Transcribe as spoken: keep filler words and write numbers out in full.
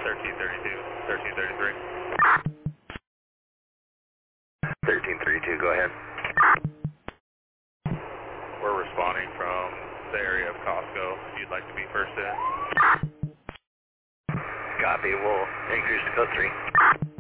thirteen thirty-two, thirteen thirty-three. thirteen thirty-two, go ahead. We're responding from the area of Costco. If you'd like to be first in. Copy, we'll increase to code three.